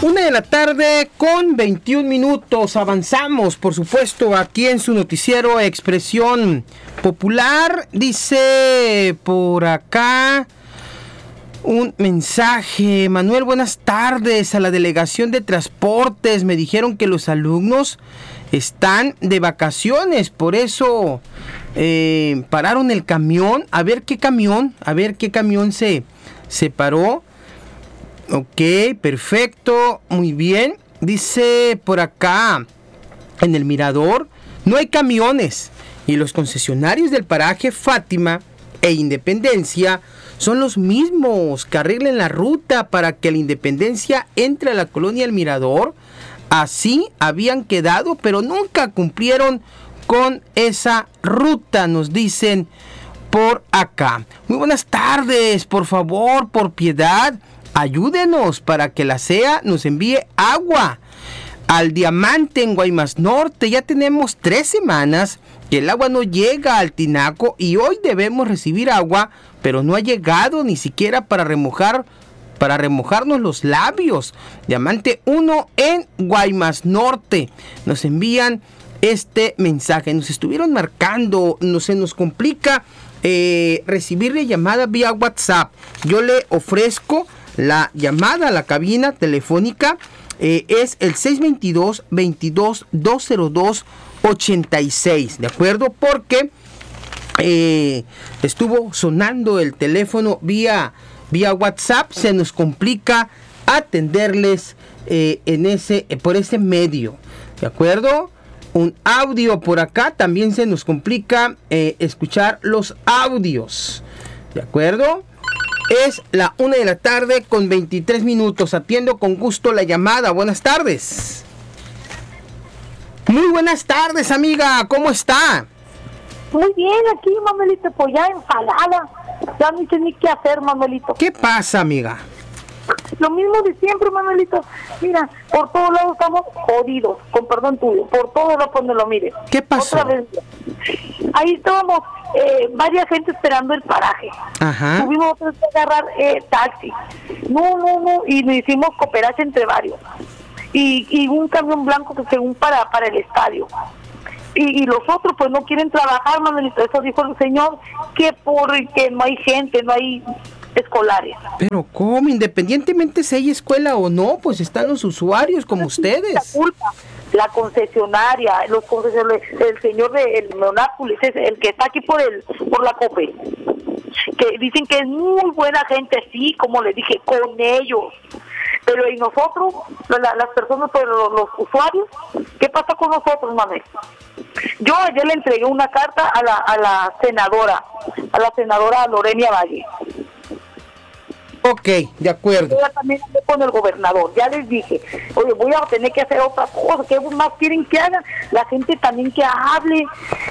1:00 con 21 minutos. Avanzamos, por supuesto, aquí en su noticiero Expresión Popular. Dice por acá un mensaje. Manuel, buenas tardes. A la delegación de transportes me dijeron que los alumnos están de vacaciones, por eso pararon el camión. A ver qué camión se paró. Ok, perfecto, muy bien. Dice por acá, en el Mirador no hay camiones y los concesionarios del paraje Fátima e Independencia son los mismos. Que arreglen la ruta para que la Independencia entre a la colonia El Mirador. Así habían quedado, pero nunca cumplieron con esa ruta, nos dicen por acá. Muy buenas tardes, por favor, por piedad, ayúdenos para que la CEA nos envíe agua al Diamante en Guaymas Norte. Ya tenemos 3 semanas que el agua no llega al tinaco y hoy debemos recibir agua, pero no ha llegado ni siquiera para remojarnos los labios. Diamante 1 en Guaymas Norte. Nos envían este mensaje. Nos estuvieron marcando, se nos complica recibirle llamada vía WhatsApp. Yo le ofrezco la llamada a la cabina telefónica, es el 622-202-86, ¿de acuerdo? Porque estuvo sonando el teléfono vía WhatsApp, se nos complica atenderles por ese medio, ¿de acuerdo? Un audio por acá, también se nos complica escuchar los audios, ¿de acuerdo? Es la 1:00 con 23 minutos. Atiendo con gusto la llamada. Buenas tardes. Muy buenas tardes, amiga. ¿Cómo está? Muy bien, aquí, Manuelito, pues ya enfadada. Ya no sé ni qué hacer, Manuelito. ¿Qué pasa, amiga? Lo mismo de siempre, Manuelito. Mira, por todos lados estamos jodidos, con perdón tuyo. Por todos lados donde lo mires. ¿Qué pasó? Otra vez. Ahí estábamos varias gente esperando el paraje. Ajá. Tuvimos otra vez que agarrar taxi. No. Y nos hicimos cooperación entre varios. Y un camión blanco que según para el estadio. Y los otros pues no quieren trabajar, Manuelito. Eso dijo el señor, que porque no hay gente, no hay escolares. Pero ¿cómo? Independientemente si hay escuela o no, pues están los usuarios como ustedes. La culpa, la concesionaria, el señor de Neonápolis, el que está aquí por la COPE, que dicen que es muy buena gente, sí, como les dije, con ellos. Pero y nosotros, las personas, pues, los usuarios, ¿qué pasa con nosotros, Manuel? Yo ayer le entregué una carta a la senadora Lorena Valle. Ok, de acuerdo. Yo también hablé con el gobernador, ya les dije, oye, voy a tener que hacer otra cosa, ¿qué más quieren que hagan? La gente también que hable,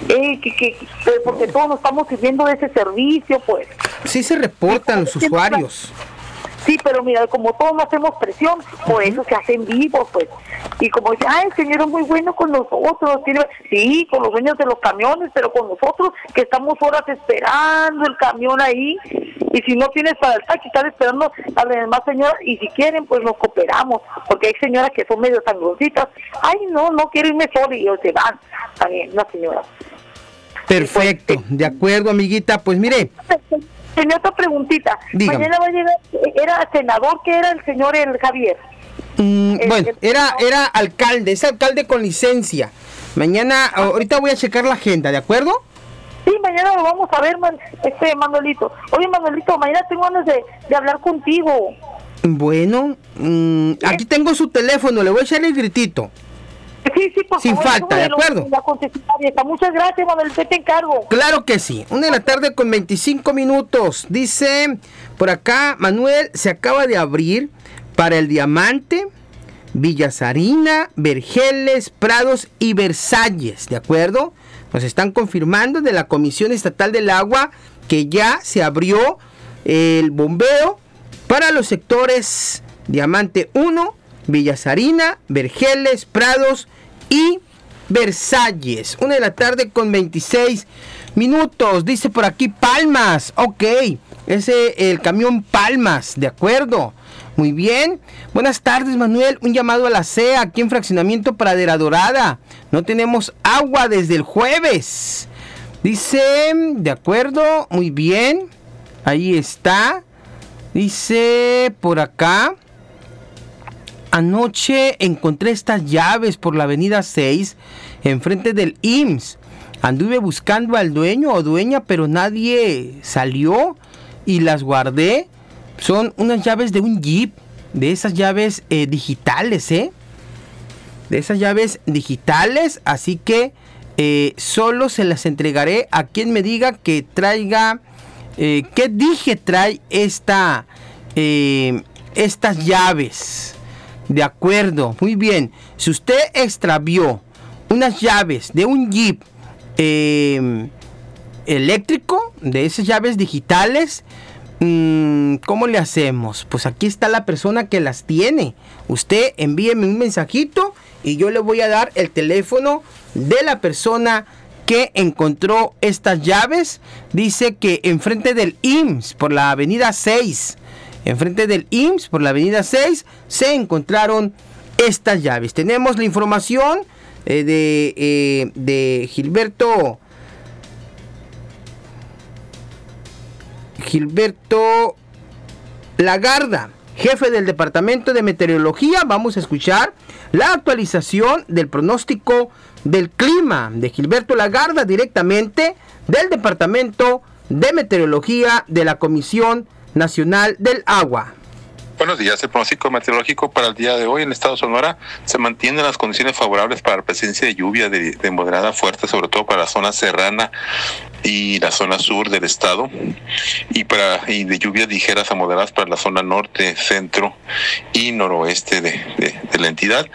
porque todos nos estamos sirviendo de ese servicio, pues. Sí se reportan los usuarios. Sí, pero mira, como todos no hacemos presión, por eso se hacen vivos, pues. Y como dice, el señor es muy bueno con nosotros, sí, con los dueños de los camiones, pero con nosotros que estamos horas esperando el camión ahí, y si no tienes para el taxi, están esperando a las demás señoras, y si quieren, pues nos cooperamos, porque hay señoras que son medio sangroncitas, no quiero irme sola, y ellos se van, también, una señora. Perfecto, pues, de acuerdo, amiguita, pues mire. Tenía otra preguntita. Dígame. Mañana va a llegar, era senador, que era el señor Javier. Bueno, era alcalde, es alcalde con licencia. Mañana, ahorita voy a checar la agenda, ¿de acuerdo? Sí, mañana lo vamos a ver, Manuelito. Oye, Manuelito, mañana tengo ganas de hablar contigo. Bueno, aquí tengo su teléfono, le voy a echar el gritito. Sí, por sin favor, falta, ¿de acuerdo? Muchas gracias, Manuelito, te encargo. Claro que sí. 1:00 con 25 minutos. Dice por acá, Manuel, se acaba de abrir para el Diamante, Villa Sarina, Vergeles, Prados y Versalles, ¿de acuerdo? Nos están confirmando de la Comisión Estatal del Agua que ya se abrió el bombeo para los sectores Diamante 1, Villa Sarina, Vergeles, Prados y Versalles. 1:00 con 26 minutos. Dice por aquí Palmas. Ok, el camión Palmas, de acuerdo. Muy bien. Buenas tardes, Manuel. Un llamado a la CEA aquí en Fraccionamiento Pradera Dorada. No tenemos agua desde el jueves. Dice, de acuerdo, muy bien. Ahí está. Dice por acá. Anoche encontré estas llaves por la avenida 6, enfrente del IMSS. Anduve buscando al dueño o dueña, pero nadie salió y las guardé. Son unas llaves de un Jeep, de esas llaves digitales, De esas llaves digitales, así que solo se las entregaré a quien me diga que traiga, qué dije trae estas llaves. De acuerdo, muy bien. Si usted extravió unas llaves de un Jeep eléctrico, de esas llaves digitales, ¿cómo le hacemos? Pues aquí está la persona que las tiene. Usted envíeme un mensajito y yo le voy a dar el teléfono de la persona que encontró estas llaves. Dice que enfrente del IMSS, por la avenida 6, enfrente del IMSS, por la avenida 6, se encontraron estas llaves. Tenemos la información de Gilberto Lagarda, jefe del Departamento de Meteorología. Vamos a escuchar la actualización del pronóstico del clima de Gilberto Lagarda, directamente del Departamento de Meteorología de la Comisión Nacional del Agua. Buenos días. El pronóstico meteorológico para el día de hoy en el estado de Sonora se mantienen las condiciones favorables para la presencia de lluvia de moderada a fuerte, sobre todo para la zona serrana y la zona sur del estado, y de lluvias ligeras a moderadas para la zona norte, centro y noroeste de la entidad.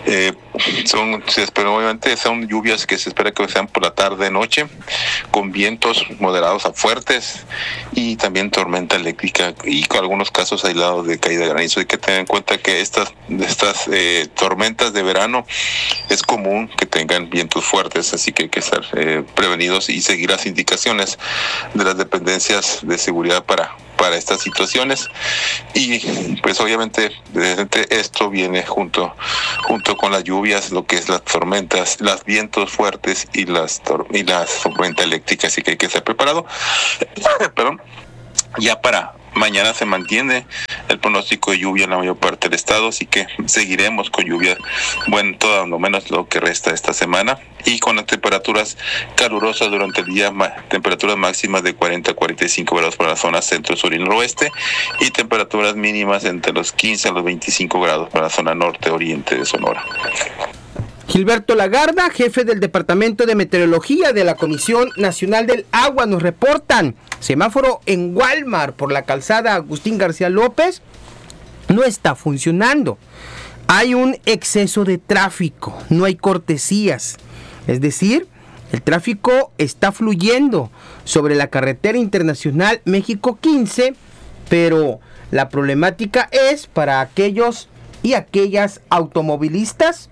Se espera, obviamente, son lluvias que se espera que sean por la tarde noche, con vientos moderados a fuertes y también tormenta eléctrica y con algunos casos aislados de caída de granizo. Hay que tener en cuenta que estas tormentas de verano es común que tengan vientos fuertes, así que hay que estar prevenidos y seguir las indicaciones de las dependencias de seguridad para estas situaciones. Y pues obviamente esto viene junto con las lluvias, lo que es las tormentas, los vientos fuertes y las tormentas eléctricas, así que hay que estar preparado. Perdón. Ya para mañana se mantiene el pronóstico de lluvia en la mayor parte del estado, así que seguiremos con lluvia, todo lo menos lo que resta esta semana, y con las temperaturas calurosas durante el día, temperaturas máximas de 40 a 45 grados para la zona centro, sur y noroeste, y temperaturas mínimas entre los 15 a los 25 grados para la zona norte, oriente de Sonora. Gilberto Lagarda, jefe del Departamento de Meteorología de la Comisión Nacional del Agua, nos reportan: semáforo en Walmart por la calzada Agustín García López no está funcionando. Hay un exceso de tráfico, no hay cortesías. Es decir, el tráfico está fluyendo sobre la carretera internacional México 15, pero la problemática es para aquellos y aquellas automovilistas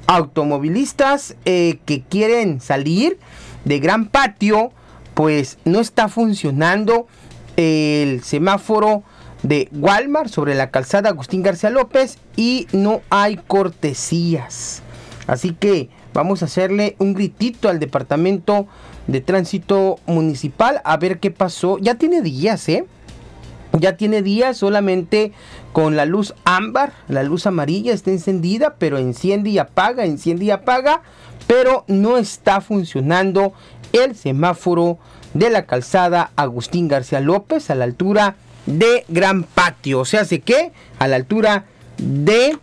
que quieren salir de Gran Patio. Pues no está funcionando el semáforo de Walmart sobre la calzada Agustín García López y no hay cortesías. Así que vamos a hacerle un gritito al Departamento de Tránsito Municipal a ver qué pasó. Ya tiene días, Ya tiene días solamente con la luz ámbar, la luz amarilla está encendida, pero enciende y apaga, pero no está funcionando el semáforo de la calzada Agustín García López a la altura de Gran Patio. O sea, ¿sé qué? A la altura de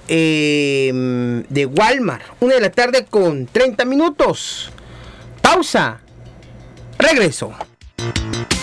Walmart. 1:00 con 30 minutos. Pausa. Regreso.